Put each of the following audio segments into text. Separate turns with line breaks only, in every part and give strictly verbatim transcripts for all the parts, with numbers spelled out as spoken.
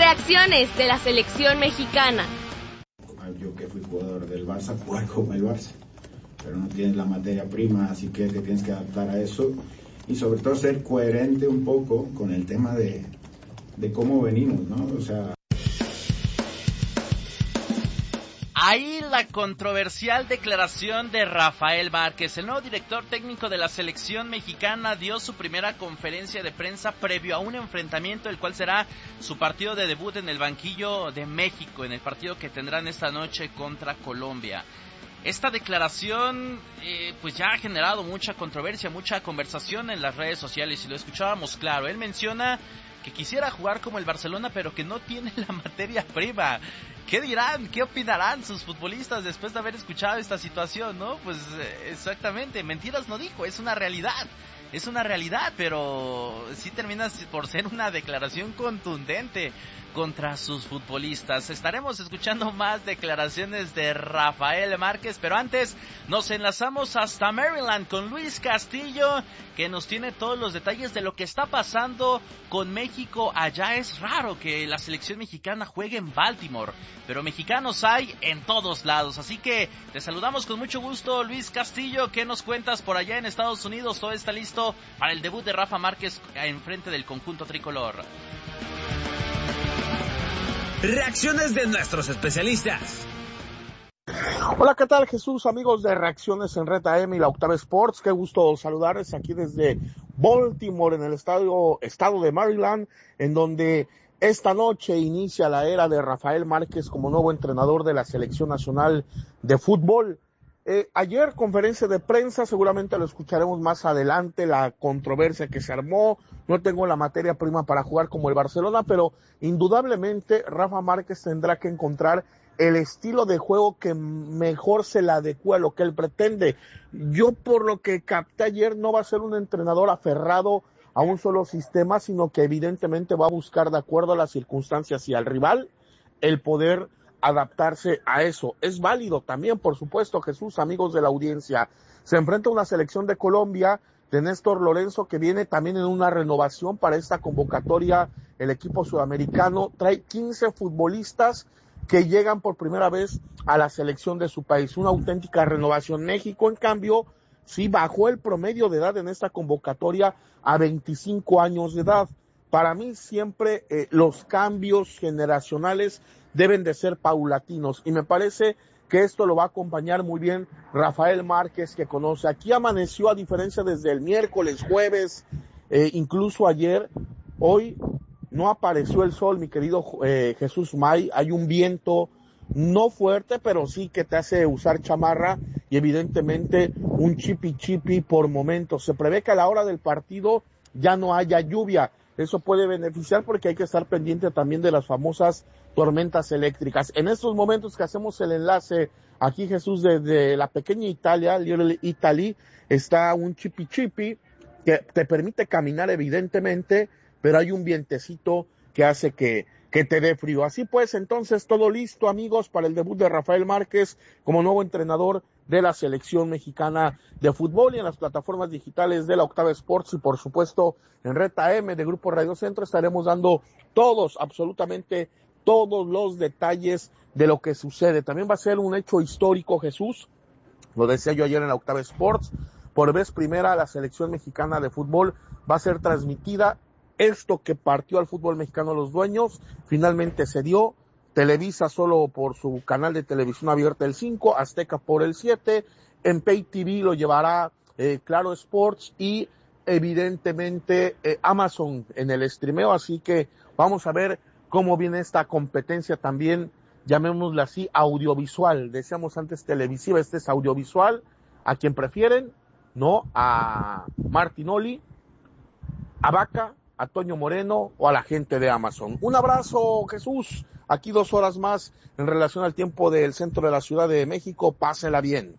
Reacciones de la selección mexicana.
Yo que fui jugador del Barça, jugar como el Barça, pero no tienes la materia prima, así que te tienes que adaptar a eso y sobre todo ser coherente un poco con el tema de, de cómo venimos, ¿no? O sea...
Ahí la controversial declaración de Rafael Márquez, el nuevo director técnico de la selección mexicana, dio su primera conferencia de prensa previo a un enfrentamiento, el cual será su partido de debut en el banquillo de México, en el partido que tendrán esta noche contra Colombia. Esta declaración eh, pues ya ha generado mucha controversia, mucha conversación en las redes sociales, y lo escuchábamos claro. Él menciona que quisiera jugar como el Barcelona, pero que no tiene la materia prima. ¿Qué dirán? ¿Qué opinarán sus futbolistas después de haber escuchado esta situación, no? Pues eh, exactamente, mentiras no dijo, es una realidad. Es una realidad, pero sí termina por ser una declaración contundente contra sus futbolistas. Estaremos escuchando más declaraciones de Rafael Márquez, pero antes nos enlazamos hasta Maryland con Luis Castillo, que nos tiene todos los detalles de lo que está pasando con México allá. Es raro que la selección mexicana juegue en Baltimore, pero mexicanos hay en todos lados, así que te saludamos con mucho gusto, Luis Castillo. ¿Qué nos cuentas por allá en Estados Unidos? ¿Todo está listo para el debut de Rafa Márquez en frente del conjunto tricolor?
Reacciones de nuestros especialistas.
Hola, ¿qué tal, Jesús? Amigos de Reacciones en Red A M y la Octava Sports, qué gusto saludarles aquí desde Baltimore, en el estadio, estado de Maryland, en donde esta noche inicia la era de Rafael Márquez como nuevo entrenador de la Selección Nacional de Fútbol. Eh, ayer, conferencia de prensa, seguramente lo escucharemos más adelante, la controversia que se armó. No tengo la materia prima para jugar como el Barcelona, pero indudablemente Rafa Márquez tendrá que encontrar el estilo de juego que mejor se le adecue a lo que él pretende. Yo, por lo que capté ayer, no va a ser un entrenador aferrado a un solo sistema, sino que evidentemente va a buscar, de acuerdo a las circunstancias y al rival, el poder adaptarse a eso. Es válido también, por supuesto, Jesús, amigos de la audiencia. Se enfrenta a una selección de Colombia de Néstor Lorenzo, que viene también en una renovación para esta convocatoria. El equipo sudamericano trae quince futbolistas que llegan por primera vez a la selección de su país. Una auténtica renovación. México, en cambio, sí bajó el promedio de edad en esta convocatoria a veinticinco años de edad. Para mí siempre eh, los cambios generacionales deben de ser paulatinos, y me parece que esto lo va a acompañar muy bien Rafael Márquez, que conoce. Aquí amaneció, a diferencia desde el miércoles, jueves, eh, incluso ayer. Hoy no apareció el sol, mi querido eh, Jesús May. Hay un viento no fuerte, pero sí que te hace usar chamarra, y evidentemente un chipi chipi por momentos. Se prevé que a la hora del partido ya no haya lluvia. Eso puede beneficiar, porque hay que estar pendiente también de las famosas tormentas eléctricas. En estos momentos que hacemos el enlace aquí, Jesús, desde la pequeña Italia, Little Italy, está un chipi chipi que te permite caminar, evidentemente, pero hay un vientecito que hace que, que te dé frío. Así pues, entonces, todo listo, amigos, para el debut de Rafael Márquez como nuevo entrenador de la selección mexicana de fútbol, y en las plataformas digitales de la Octava Sports y, por supuesto, en Red A M de Grupo Radio Centro estaremos dando todos, absolutamente todos los detalles de lo que sucede. También va a ser un hecho histórico, Jesús, lo decía yo ayer en la Octava Sports, por vez primera la selección mexicana de fútbol va a ser transmitida. Esto que partió al fútbol mexicano los dueños, finalmente se dio. Televisa solo por su canal de televisión abierta el cinco, Azteca por el siete, en Pay T V lo llevará eh, Claro Sports, y evidentemente eh, Amazon en el streameo. Así que vamos a ver cómo viene esta competencia también, llamémosla así, audiovisual. Decíamos antes televisiva, este es audiovisual. A quien prefieren, ¿no? A Martinoli, a Vaca, a Toño Moreno o a la gente de Amazon. Un abrazo, Jesús. Aquí dos horas más en relación al tiempo del centro de la Ciudad de México. Pásela bien.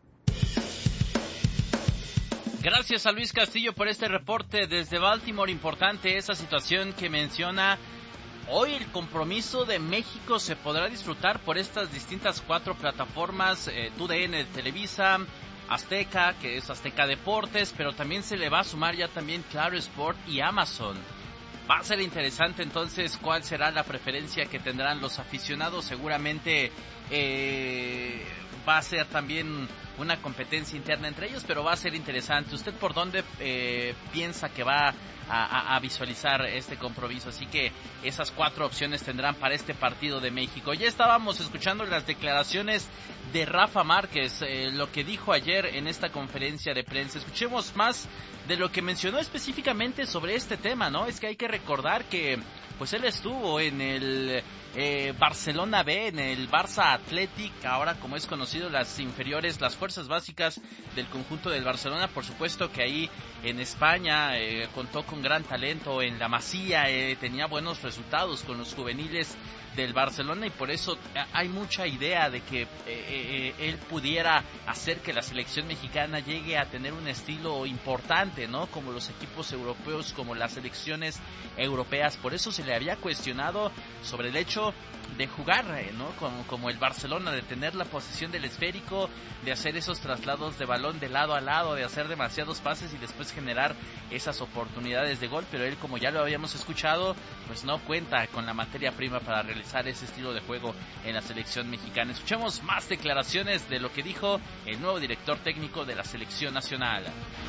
Gracias a Luis Castillo por este reporte desde Baltimore. Importante esa situación que menciona. Hoy el compromiso de México se podrá disfrutar por estas distintas cuatro plataformas, eh, T U D N de Televisa, Azteca, que es Azteca Deportes, pero también se le va a sumar ya también Claro Sport y Amazon. Va a ser interesante entonces cuál será la preferencia que tendrán los aficionados. Seguramente eh, va a ser también una competencia interna entre ellos, pero va a ser interesante. ¿Usted por dónde eh, piensa que va a, a, a visualizar este compromiso? Así que esas cuatro opciones tendrán para este partido de México. Ya estábamos escuchando las declaraciones de Rafa Márquez, eh, lo que dijo ayer en esta conferencia de prensa. Escuchemos más de lo que mencionó específicamente sobre este tema, ¿no? Es que hay que recordar que pues él estuvo en el eh, Barcelona B, en el Barça Athletic, ahora como es conocido las inferiores, las fuerzas básicas del conjunto del Barcelona. Por supuesto que ahí en España eh, contó con gran talento en la Masía, eh, tenía buenos resultados con los juveniles del Barcelona y por eso hay mucha idea de que eh, eh, él pudiera hacer que la selección mexicana llegue a tener un estilo importante, ¿no? Como los equipos europeos, como las selecciones europeas. Por eso se le había cuestionado sobre el hecho de jugar, ¿no? Como, como el Barcelona, de tener la posesión del esférico, de hacer esos traslados de balón de lado a lado, de hacer demasiados pases y después generar esas oportunidades de gol. Pero él, como ya lo habíamos escuchado, pues no cuenta con la materia prima para realizar ese estilo de juego en la selección mexicana. Escuchemos más declaraciones de lo que dijo el nuevo director técnico de la selección nacional.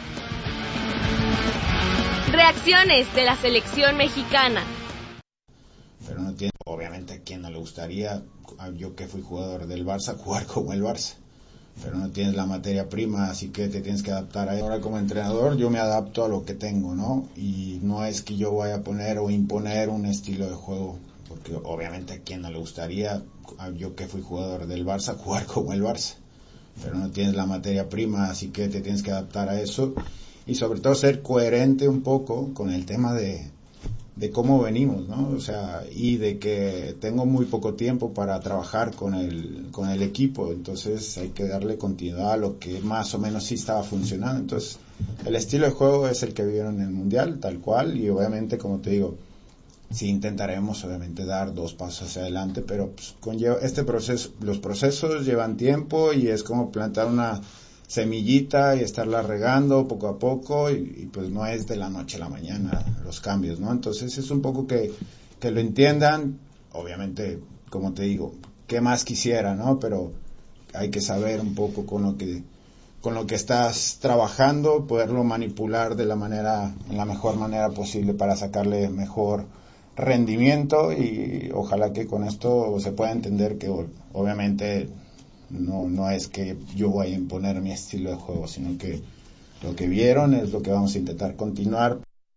Reacciones de la selección mexicana.
Pero no tiene, obviamente, a quien no le gustaría, yo que fui jugador del Barça, jugar como el Barça. Pero no tienes la materia prima, así que te tienes que adaptar a eso. Ahora como entrenador yo me adapto a lo que tengo, ¿no? Y no es que yo vaya a poner o imponer un estilo de juego, porque obviamente a quien no le gustaría, yo que fui jugador del Barça, jugar como el Barça. Pero no tienes la materia prima, así que te tienes que adaptar a eso. Y sobre todo ser coherente un poco con el tema de, de cómo venimos, ¿no? O sea, y de que tengo muy poco tiempo para trabajar con el, con el equipo, entonces hay que darle continuidad a lo que más o menos sí estaba funcionando. Entonces, el estilo de juego es el que vieron en el Mundial, tal cual, y obviamente, como te digo, sí intentaremos obviamente dar dos pasos hacia adelante, pero pues, conlleva este proceso, los procesos llevan tiempo y es como plantar una semillita y estarla regando poco a poco y, y pues no es de la noche a la mañana los cambios, ¿no? Entonces es un poco que, que lo entiendan, obviamente, como te digo, qué más quisiera, ¿no? Pero hay que saber un poco con lo que con lo que estás trabajando, poderlo manipular de la manera, en la mejor manera posible para sacarle mejor rendimiento y ojalá que con esto se pueda entender que obviamente no no es que yo vaya a imponer mi estilo de juego, sino que lo que vieron es lo que vamos a intentar continuar.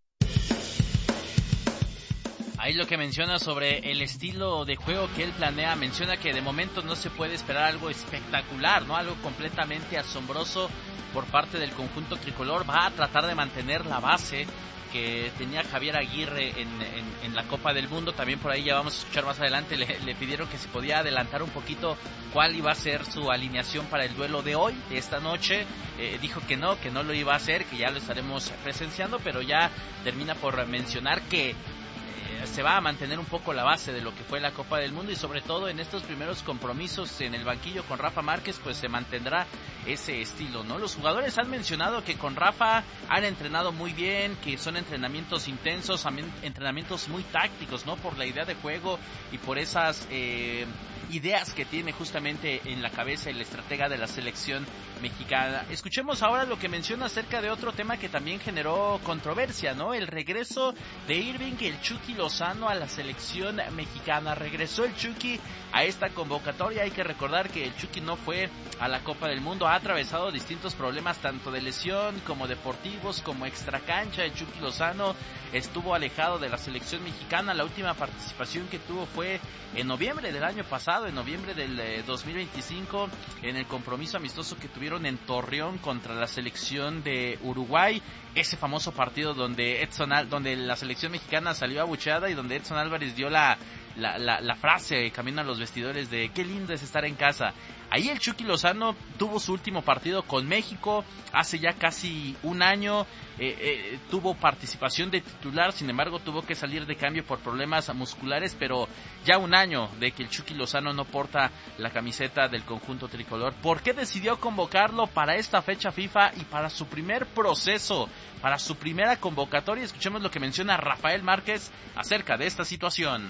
Ahí lo que menciona sobre el estilo de juego que él planea, menciona que de momento no se puede esperar algo espectacular, no algo completamente asombroso por parte del conjunto tricolor. Va a tratar de mantener la base que tenía Javier Aguirre en, en, en la Copa del Mundo. También por ahí ya vamos a escuchar más adelante, le, le pidieron que se podía adelantar un poquito cuál iba a ser su alineación para el duelo de hoy, de esta noche. Eh, dijo que no, que no lo iba a hacer, que ya lo estaremos presenciando, pero ya termina por mencionar que se va a mantener un poco la base de lo que fue la Copa del Mundo y sobre todo en estos primeros compromisos en el banquillo con Rafa Márquez, pues se mantendrá ese estilo, ¿no? Los jugadores han mencionado que con Rafa han entrenado muy bien, que son entrenamientos intensos, entrenamientos muy tácticos, ¿no? Por la idea de juego y por esas eh, ideas que tiene justamente en la cabeza el estratega de la selección mexicana. Escuchemos ahora lo que menciona acerca de otro tema que también generó controversia, ¿no? El regreso de Irving el Chucky Lozano a la selección mexicana. Regresó el Chucky a esta convocatoria. Hay que recordar que el Chucky no fue a la Copa del Mundo, ha atravesado distintos problemas tanto de lesión como deportivos como extracancha. El Chucky Lozano estuvo alejado de la selección mexicana. La última participación que tuvo fue en noviembre del año pasado, en noviembre del eh, dos mil veinticinco, en el compromiso amistoso que tuvieron en Torreón contra la selección de Uruguay, ese famoso partido donde Edson Al- donde la selección mexicana salió abucheada y donde Edson Álvarez dio la la, la, la frase camino a los vestidores de qué lindo es estar en casa. Ahí el Chucky Lozano tuvo su último partido con México hace ya casi un año, eh, eh, tuvo participación de titular, sin embargo tuvo que salir de cambio por problemas musculares, pero ya un año de que el Chucky Lozano no porta la camiseta del conjunto tricolor. ¿Por qué decidió convocarlo para esta fecha FIFA y para su primer proceso, para su primera convocatoria? Escuchemos lo que menciona Rafael Márquez acerca de esta situación.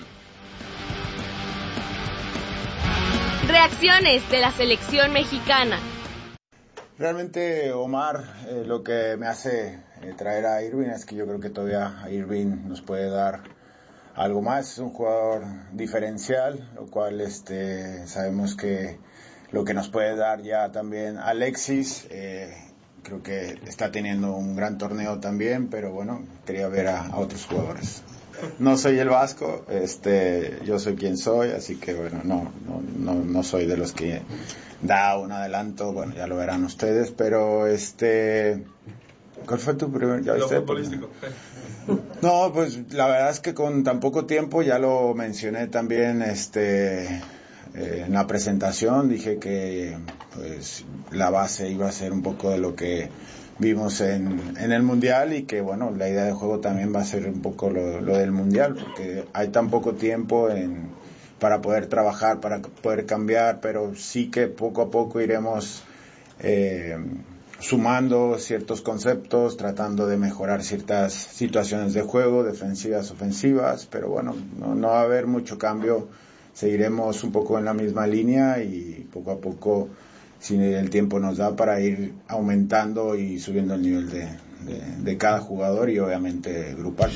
Reacciones de la selección mexicana.
Realmente, Omar, eh, lo que me hace eh, traer a Irving es que yo creo que todavía a Irving nos puede dar algo más. Es un jugador diferencial, lo cual este, sabemos que lo que nos puede dar ya también Alexis, eh, creo que está teniendo un gran torneo también, pero bueno, quería ver a, a otros jugadores. No soy el Vasco, este, yo soy quien soy, así que bueno, no, no, no, no soy de los que da un adelanto, bueno, ya lo verán ustedes, pero este, ¿cuál fue tu primer? ¿Ya viste? Lo futbolístico. No, pues la verdad es que con tan poco tiempo, ya lo mencioné también, este, eh, en la presentación, dije que pues la base iba a ser un poco de lo que vimos en, en el Mundial y que bueno, la idea de juego también va a ser un poco lo, lo del Mundial, porque hay tan poco tiempo en, para poder trabajar, para poder cambiar, pero sí que poco a poco iremos eh, sumando ciertos conceptos, tratando de mejorar ciertas situaciones de juego, defensivas, ofensivas, pero bueno, no, no va a haber mucho cambio, seguiremos un poco en la misma línea y poco a poco, si el tiempo nos da, para ir aumentando y subiendo el nivel de, de, de cada jugador y obviamente grupal.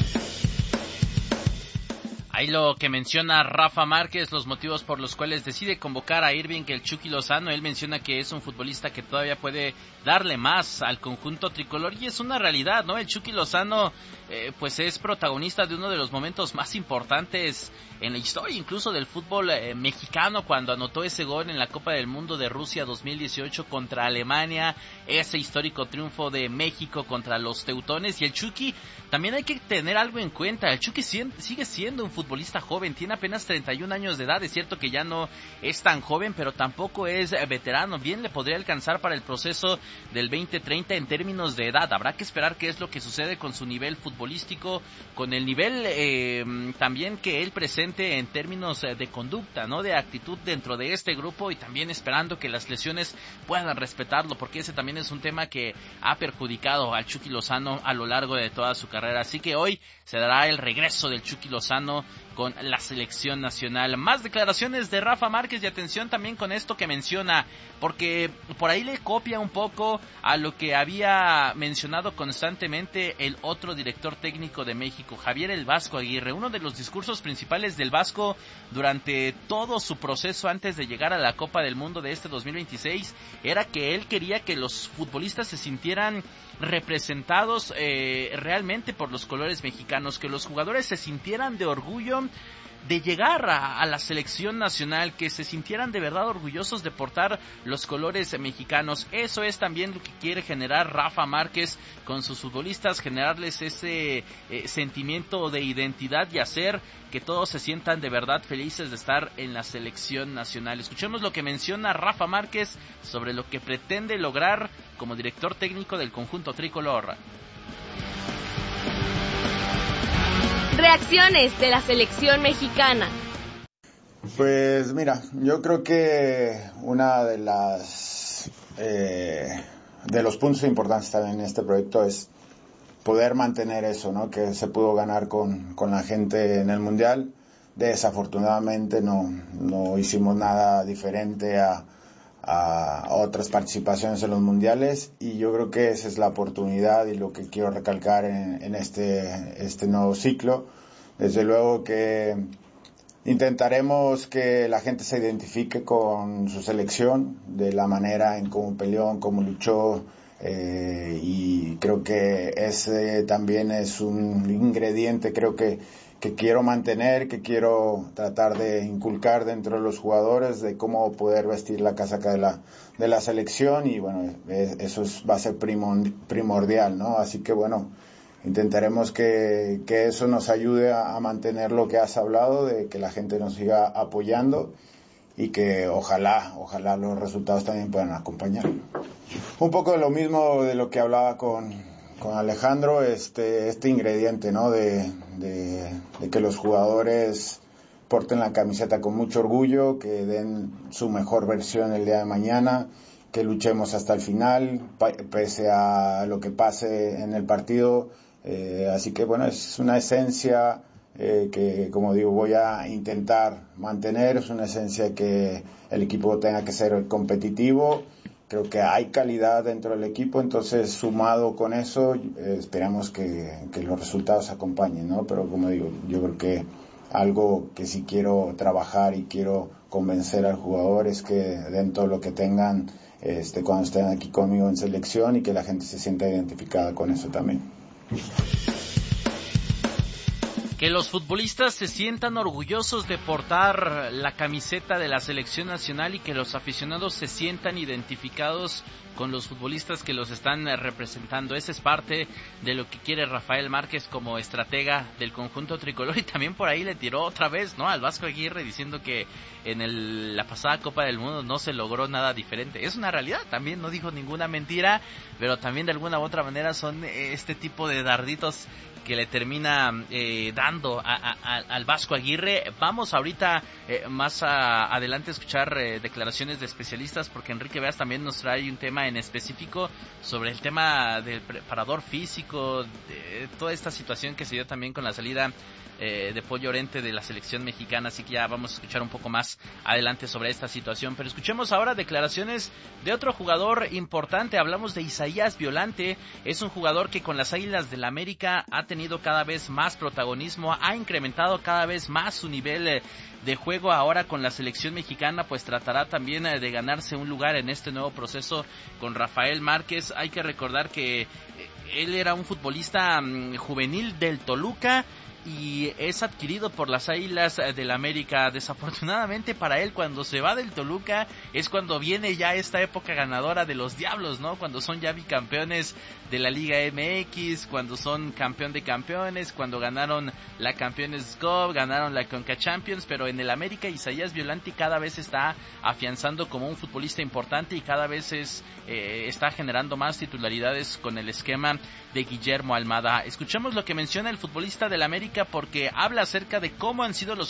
Ahí lo que menciona Rafa Márquez, los motivos por los cuales decide convocar a Irving el Chucky Lozano. Él menciona que es un futbolista que todavía puede darle más al conjunto tricolor y es una realidad, ¿no? El Chucky Lozano eh, pues es protagonista de uno de los momentos más importantes en la historia incluso del fútbol eh, mexicano, cuando anotó ese gol en la Copa del Mundo de Rusia dos mil dieciocho contra Alemania, ese histórico triunfo de México contra los teutones. Y el Chucky, también hay que tener algo en cuenta, el Chucky sigue siendo un futbolista joven, tiene apenas treinta y un años de edad, es cierto que ya no es tan joven, pero tampoco es veterano, bien le podría alcanzar para el proceso del veinte treinta en términos de edad. Habrá que esperar qué es lo que sucede con su nivel futbolístico, con el nivel eh, también que él presenta en términos de conducta, ¿no? De actitud dentro de este grupo, y también esperando que las lesiones puedan respetarlo, porque ese también es un tema que ha perjudicado al Chucky Lozano a lo largo de toda su carrera. Así que hoy se dará el regreso del Chucky Lozano con la selección nacional. Más declaraciones de Rafa Márquez, y atención también con esto que menciona, porque por ahí le copia un poco a lo que había mencionado constantemente el otro director técnico de México, Javier el Vasco Aguirre. Uno de los discursos principales del Vasco durante todo su proceso antes de llegar a la Copa del Mundo de este dos mil veintiséis era que él quería que los futbolistas se sintieran representados eh, realmente por los colores mexicanos, que los jugadores se sintieran de orgullo de llegar a, a la selección nacional, que se sintieran de verdad orgullosos de portar los colores mexicanos. Eso es también lo que quiere generar Rafa Márquez con sus futbolistas, generarles ese eh, sentimiento de identidad y hacer que todos se sientan de verdad felices de estar en la selección nacional. Escuchemos lo que menciona Rafa Márquez sobre lo que pretende lograr como director técnico del conjunto tricolor.
Reacciones de la selección mexicana.
Pues mira, yo creo que una de las eh, de los puntos importantes también en este proyecto es poder mantener eso, ¿no? Que se pudo ganar con, con la gente en el Mundial. Desafortunadamente no, no hicimos nada diferente a, a otras participaciones en los mundiales, y yo creo que esa es la oportunidad y lo que quiero recalcar en, en este, este nuevo ciclo. Desde luego que intentaremos que la gente se identifique con su selección, de la manera en cómo peleó, en cómo luchó, eh, y creo que ese también es un ingrediente, creo que que quiero mantener, que quiero tratar de inculcar dentro de los jugadores, de cómo poder vestir la casaca de la de la selección, y bueno, eso es, va a ser primordial, ¿no? Así que bueno, intentaremos que, que eso nos ayude a, a mantener lo que has hablado, de que la gente nos siga apoyando y que ojalá, ojalá los resultados también puedan acompañar. Un poco de lo mismo de lo que hablaba con, con Alejandro, este, este ingrediente, ¿no? De, de, de que los jugadores porten la camiseta con mucho orgullo, que den su mejor versión el día de mañana, que luchemos hasta el final, pese a lo que pase en el partido. Eh, así que bueno, es una esencia eh, que, como digo, voy a intentar mantener. Es una esencia que el equipo tenga que ser competitivo. Creo que hay calidad dentro del equipo, entonces sumado con eso eh, esperamos que, que los resultados acompañen, ¿no? Pero como digo, yo creo que algo que sí quiero trabajar y quiero convencer al jugador es que den todo lo que tengan este, cuando estén aquí conmigo en selección y que la gente se sienta identificada con eso también.
Que los futbolistas se sientan orgullosos de portar la camiseta de la selección nacional y que los aficionados se sientan identificados con los futbolistas que los están representando. Esa es parte de lo que quiere Rafael Márquez como estratega del conjunto tricolor, y también por ahí le tiró otra vez, ¿no?, al Vasco Aguirre, diciendo que en el, la pasada Copa del Mundo no se logró nada diferente. Es una realidad, también no dijo ninguna mentira, pero también de alguna u otra manera son este tipo de darditos que le termina eh, dando a, a, al Vasco Aguirre. Vamos ahorita eh, más a, adelante a escuchar eh, declaraciones de especialistas, porque Enrique Beas también nos trae un tema en específico sobre el tema del preparador físico, de toda esta situación que se dio también con la salida eh, de Pollo Orente de la selección mexicana, así que ya vamos a escuchar un poco más adelante sobre esta situación. Pero escuchemos ahora declaraciones de otro jugador importante. Hablamos de Isaías Violante. Es un jugador que con las Águilas del América ha tenido cada vez más protagonismo, ha incrementado cada vez más su nivel eh, de juego. Ahora con la selección mexicana pues tratará también eh, de ganarse un lugar en este nuevo proceso con Rafael Márquez. Hay que recordar que eh, él era un futbolista mm, juvenil del Toluca y es adquirido por las Águilas del América. Desafortunadamente para él, cuando se va del Toluca es cuando viene ya esta época ganadora de los Diablos, ¿no? Cuando son ya bicampeones de la Liga M X, cuando son campeón de campeones, cuando ganaron la Campeones Cup, ganaron la Conca Champions. Pero en el América Isaías Violante cada vez está afianzando como un futbolista importante y cada vez es eh, está generando más titularidades con el esquema de Guillermo Almada. Escuchemos lo que menciona el futbolista del América, porque habla acerca de cómo han sido los